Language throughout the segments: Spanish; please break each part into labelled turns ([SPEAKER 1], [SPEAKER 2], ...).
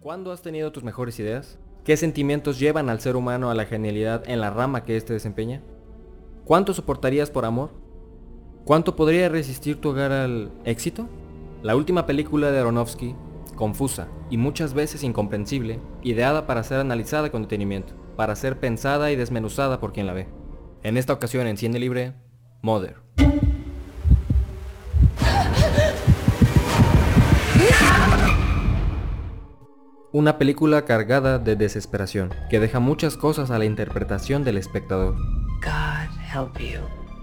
[SPEAKER 1] ¿Cuándo has tenido tus mejores ideas? ¿Qué sentimientos llevan al ser humano a la genialidad en la rama que éste desempeña? ¿Cuánto soportarías por amor? ¿Cuánto podría resistir tu hogar al éxito? La última película de Aronofsky, confusa y muchas veces incomprensible, ideada para ser analizada con detenimiento, para ser pensada y desmenuzada por quien la ve. En esta ocasión en Cine Libre, Mother. Una película cargada de desesperación, que deja muchas cosas a la interpretación del espectador.
[SPEAKER 2] God help you.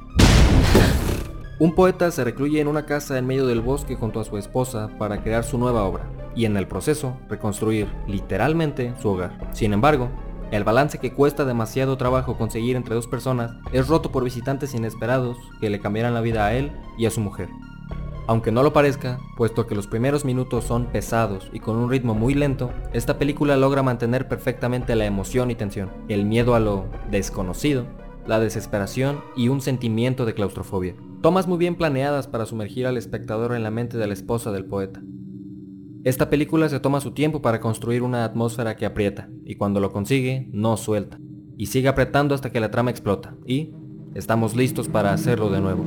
[SPEAKER 1] Un poeta se recluye en una casa en medio del bosque junto a su esposa para crear su nueva obra, y en el proceso reconstruir, literalmente, su hogar. Sin embargo, el balance que cuesta demasiado trabajo conseguir entre dos personas es roto por visitantes inesperados que le cambiarán la vida a él y a su mujer. Aunque no lo parezca, puesto que los primeros minutos son pesados y con un ritmo muy lento, esta película logra mantener perfectamente la emoción y tensión, el miedo a lo desconocido, la desesperación y un sentimiento de claustrofobia. Tomas muy bien planeadas para sumergir al espectador en la mente de la esposa del poeta. Esta película se toma su tiempo para construir una atmósfera que aprieta, y cuando lo consigue, no suelta, y sigue apretando hasta que la trama explota, y estamos listos para hacerlo de nuevo.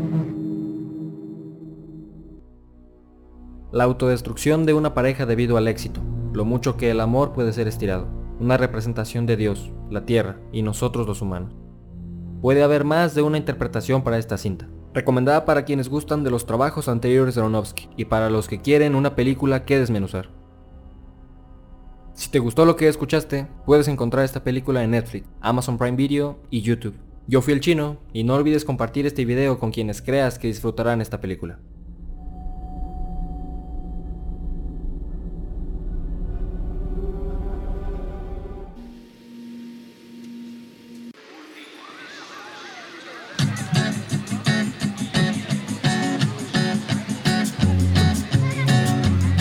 [SPEAKER 1] La autodestrucción de una pareja debido al éxito, lo mucho que el amor puede ser estirado, una representación de Dios, la tierra y nosotros los humanos. Puede haber más de una interpretación para esta cinta, recomendada para quienes gustan de los trabajos anteriores de Aronofsky y para los que quieren una película que desmenuzar. Si te gustó lo que escuchaste, puedes encontrar esta película en Netflix, Amazon Prime Video y YouTube. Yo fui el Chino y no olvides compartir este video con quienes creas que disfrutarán esta película.